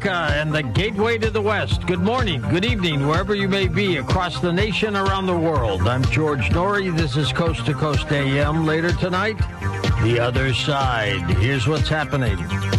And the gateway to the West. Good morning, good evening, wherever you may be across the nation, around the world. I'm George Noory. This is Coast to Coast AM. Later tonight, The Other Side. Here's what's happening.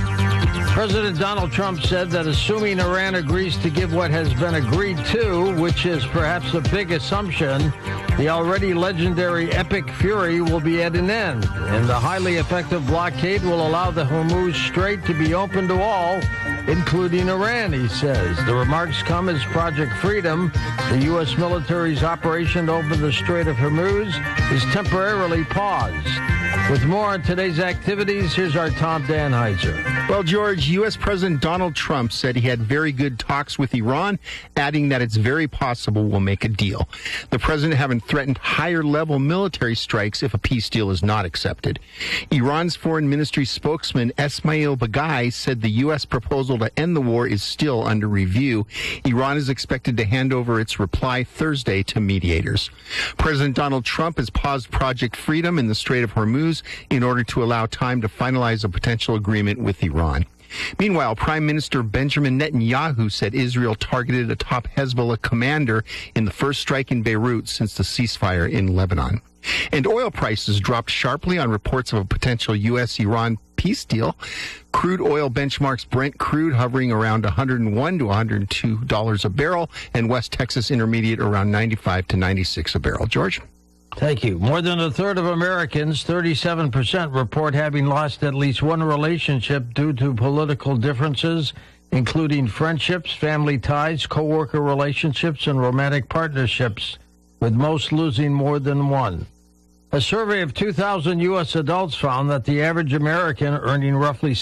President Donald Trump said that assuming Iran agrees to give what has been agreed to, which is perhaps a big assumption, the already legendary Epic Fury will be at an end, and the highly effective blockade will allow the Hormuz Strait to be open to all, including Iran, he says. The remarks come as Project Freedom, the U.S. military's operation to open the Strait of Hormuz, is temporarily paused. With more on today's activities, here's our Tom Danheiser. Well, George, U.S. President Donald Trump said he had very good talks with Iran, adding that it's very possible we'll make a deal. The president having threatened higher-level military strikes if a peace deal is not accepted. Iran's foreign ministry spokesman Esmail Baghaei said the U.S. proposal to end the war is still under review. Iran is expected to hand over its reply Thursday to mediators. President Donald Trump has paused Project Freedom in the Strait of Hormuz in order to allow time to finalize a potential agreement with Iran. Meanwhile, Prime Minister Benjamin Netanyahu said Israel targeted a top Hezbollah commander in the first strike in Beirut since the ceasefire in Lebanon. And oil prices dropped sharply on reports of a potential U.S.-Iran peace deal. Crude oil benchmarks Brent crude hovering around $101 to $102 a barrel, and West Texas Intermediate around $95 to $96 a barrel. George? Thank you. More than a third of Americans, 37%, report having lost at least one relationship due to political differences, including friendships, family ties, coworker relationships, and romantic partnerships, with most losing more than one. A survey of 2,000 U.S. adults found that the average American earning roughly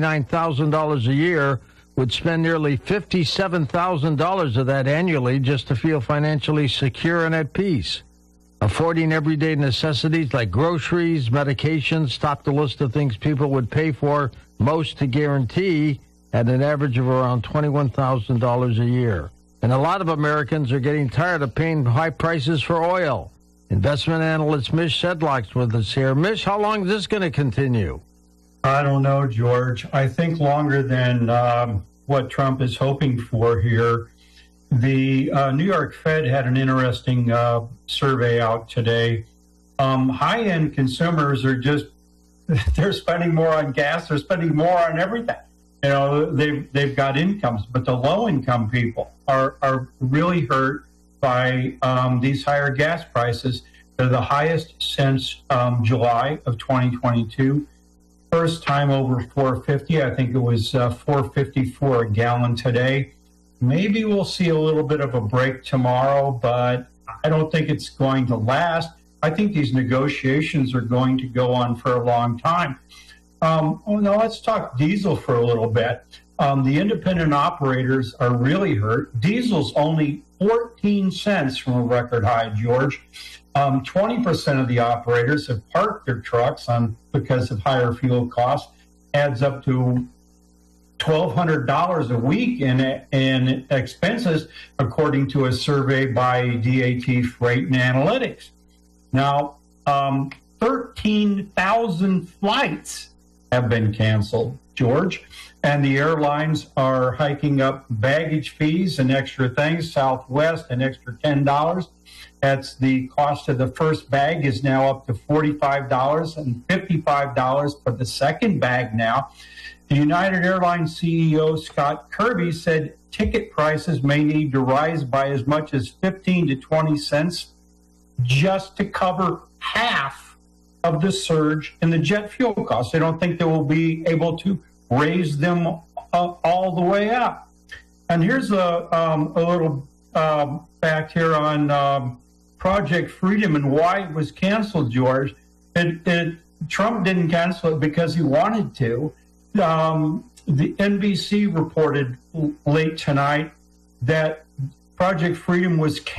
$79,000 a year would spend nearly $57,000 of that annually just to feel financially secure and at peace. Affording everyday necessities like groceries, medications, topped the list of things people would pay for most to guarantee at an average of around $21,000 a year. And a lot of Americans are getting tired of paying high prices for oil. Investment analyst Mish Sedlock's with us here. Mish, how long is this going to continue? I don't know, George. I think longer than what Trump is hoping for here. The New York Fed had an interesting survey out today. High-end consumers are they're spending more on gas, they're spending more on everything. You know, they've got incomes, but the low-income people are really hurt by these higher gas prices. They're the highest since July of 2022. First time over $4.50. I think it was $4.54 a gallon today. Maybe we'll see a little bit of a break tomorrow, but I don't think it's going to last. I think these negotiations are going to go on for a long time. Now let's talk diesel for a little bit. The independent operators are really hurt. Diesel's only 14 cents from a record high, George. 20% of the operators have parked their trucks because of higher fuel costs. Adds up to $1,200 a week in expenses, according to a survey by DAT Freight and Analytics. Now, 13,000 flights have been canceled, George, and the airlines are hiking up baggage fees and extra things. Southwest, an extra $10. That's the cost of the first bag is now up to $45 and $55 for the second bag now. The United Airlines CEO, Scott Kirby, said ticket prices may need to rise by as much as 15 to 20 cents just to cover half of the surge in the jet fuel costs. They don't think they will be able to raise them all the way up. And here's a little fact here on Project Freedom and why it was canceled, George. Trump didn't cancel it because he wanted to. The NBC reported late tonight that Project Freedom was